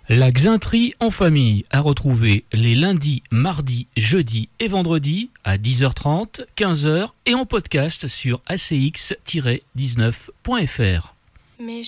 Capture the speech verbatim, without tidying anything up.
La Xintrie en famille à retrouver les lundis, mardis, jeudis et vendredis à dix heures trente, quinze heures et en podcast sur a c x tiret dix-neuf point f r. Mais